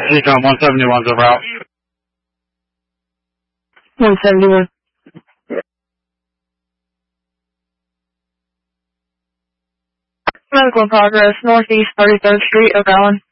Econ 171's over out. 171. Medical in progress, northeast 33rd Street, Oak Island.